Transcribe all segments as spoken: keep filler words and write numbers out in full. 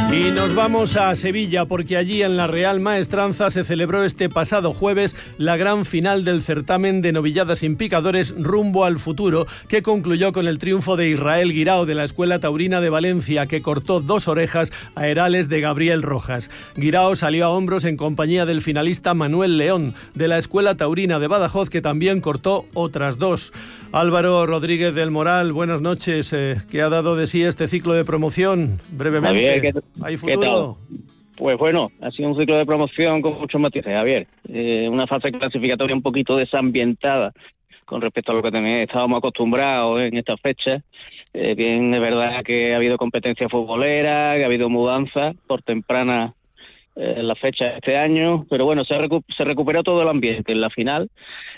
Y nos vamos a Sevilla porque allí en la Real Maestranza se celebró este pasado jueves la gran final del certamen de novilladas sin picadores rumbo al futuro, que concluyó con el triunfo de Israel Guirao de la Escuela Taurina de Valencia, que cortó dos orejas a herales de Gabriel Rojas. Guirao salió a hombros en compañía del finalista Manuel León de la Escuela Taurina de Badajoz, que también cortó otras dos. Álvaro Rodríguez del Moral, buenas noches. Eh, ¿Qué ha dado de sí este ciclo de promoción? Brevemente. Javier, ¿qué, ¿hay futuro? ¿qué tal? Pues bueno, ha sido un ciclo de promoción con muchos matices, Javier. Eh, una fase clasificatoria un poquito desambientada con respecto a lo que también estábamos acostumbrados en estas fechas. Eh, bien, es verdad que ha habido competencia futbolera, que ha habido mudanza por temprana eh, en la fecha de este año, pero bueno, se, recu- se recuperó todo el ambiente en la final.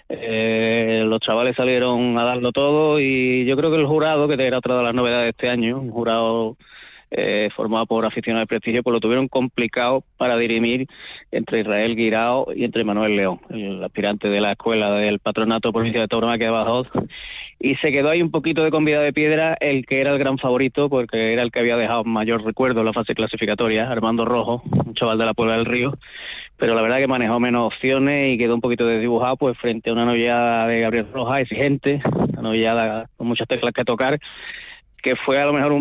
Eh, los chavales salieron a darlo todo y yo creo que el jurado, que era otra de las novedades de este año, un jurado Eh, formado por aficionados de prestigio, pues lo tuvieron complicado para dirimir entre Israel Guirao y entre Manuel León, el aspirante de la escuela del Patronato Provincia de Tauromaquia de Badajoz, y se quedó ahí un poquito de convidado de piedra el que era el gran favorito, porque era el que había dejado mayor recuerdo en la fase clasificatoria, Armando Rojo, un chaval de la Puebla del Río, pero la verdad que manejó menos opciones y quedó un poquito desdibujado pues frente a una novillada de Gabriel Rojas exigente, una novillada con muchas teclas que tocar, que fue a lo mejor un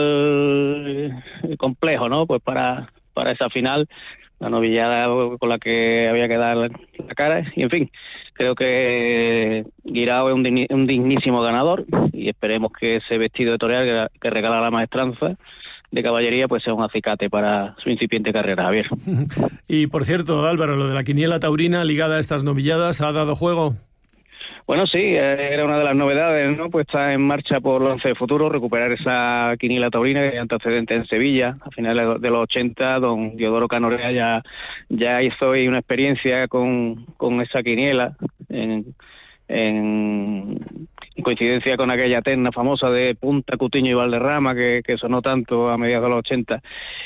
material complejo, ¿no? Pues para, para esa final, la novillada con la que había que dar la cara, y en fin, creo que Guirao es un, digni, un dignísimo ganador, y esperemos que ese vestido de torear que, que regala la maestranza de caballería pues sea un acicate para su incipiente carrera, Javier. Y por cierto, Álvaro, lo de la quiniela taurina ligada a estas novilladas, ¿ha dado juego? Bueno, sí, era una de las novedades, ¿no? Pues está en marcha por Lance de Futuro, recuperar esa quiniela taurina que hay antecedente en Sevilla. A finales de los ochenta, don Diodoro Canorea ya, ya hizo ahí una experiencia con, con esa quiniela, en, en, en coincidencia con aquella terna famosa de Punta, Cutiño y Valderrama, que, que sonó tanto a mediados de los ochenta.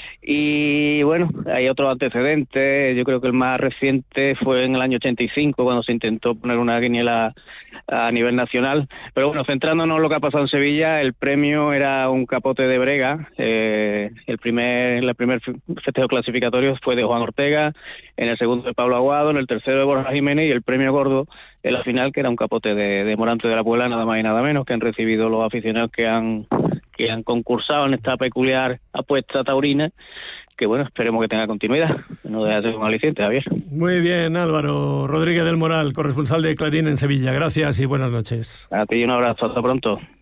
Y bueno, hay otros antecedentes. Yo creo que el más reciente fue en el año ochenta y cinco, cuando se intentó poner una quiniela a nivel nacional. Pero bueno, centrándonos en lo que ha pasado en Sevilla, el premio era un capote de brega. Eh, el primer el primer festejo clasificatorio fue de Juan Ortega, en el segundo de Pablo Aguado, en el tercero de Borja Jiménez, y el premio gordo en la final, que era un capote de, de Morante de la Puebla, nada más y nada menos, que han recibido los aficionados que han que han concursado en esta peculiar apuesta taurina, que bueno, esperemos que tenga continuidad, no deja de ser un aliciente, Javier. Muy bien, Álvaro Rodríguez del Moral, corresponsal de Clarín en Sevilla. Gracias y buenas noches. A ti un abrazo, hasta pronto.